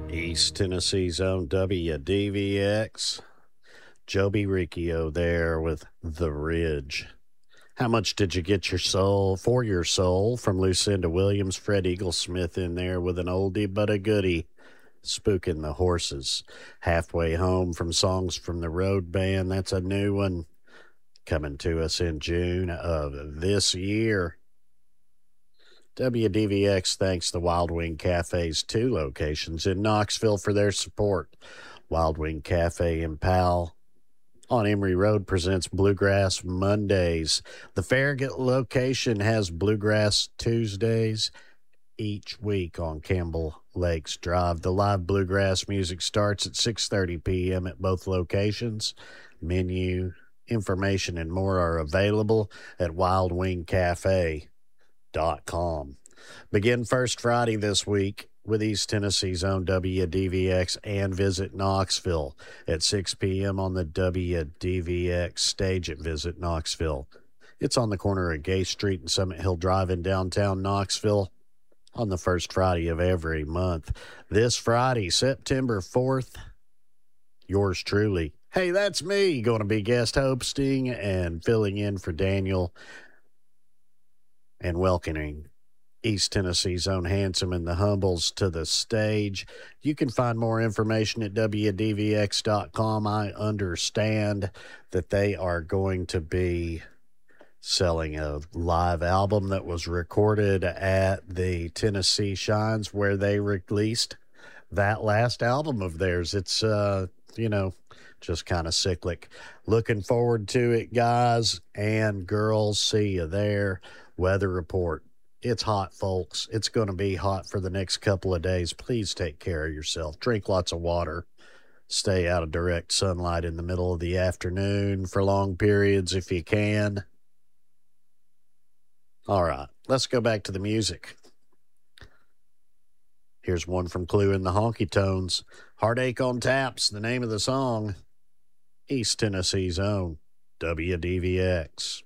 East Tennessee's own WDVX. Joby Riccio there with The Ridge. How much did you get your soul for your soul from Lucinda Williams? Fred Eaglesmith in there with an oldie but a goodie, Spooking the Horses. Halfway Home from Songs from the Road Band. That's a new one coming to us in June of this year. WDVX thanks the Wild Wing Cafe's 2 locations in Knoxville for their support. Wild Wing Cafe in Powell on Emory Road presents Bluegrass Mondays. The Farragut location has Bluegrass Tuesdays each week on Campbell Lakes Drive. The live bluegrass music starts at 6:30 p.m. at both locations. Menu, information, and more are available at wildwingcafe.com. Begin First Friday this week with East Tennessee's own WDVX and Visit Knoxville at 6 p.m. on the WDVX stage at Visit Knoxville. It's on the corner of Gay Street and Summit Hill Drive in downtown Knoxville on the first Friday of every month. This Friday, September 4th, yours truly. Hey, that's me, going to be guest hosting and filling in for Daniel and welcoming East Tennessee's own Handsome and the Humbles to the stage. You can find more information at WDVX.com. I understand that they are going to be selling a live album that was recorded at the Tennessee Shines where they released that last album of theirs. It's, just kind of cyclic. Looking forward to it, guys and girls. See you there. Weather report. It's hot, folks. It's going to be hot for the next couple of days. Please take care of yourself. Drink lots of water. Stay out of direct sunlight in the middle of the afternoon for long periods if you can. All right, let's go back to the music. Here's one from Clue in the Honky Tones. Heartache on Tap's the name of the song. East Tennessee's own WDVX.